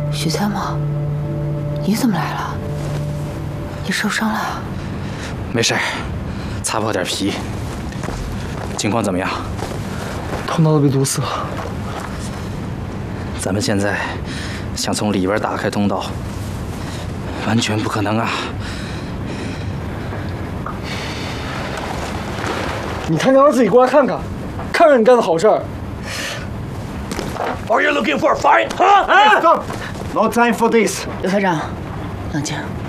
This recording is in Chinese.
许参谋，你怎么来了？你受伤了？ 没事，擦破点皮。情况怎么样？ 头脑都被堵死了。 咱们现在想从里边打开通道，完全不可能啊！ 你他娘的自己过来看看，看看你干的好事儿。 Are you looking for a fight? Huh? Stop! No time for this. 刘排长，冷静。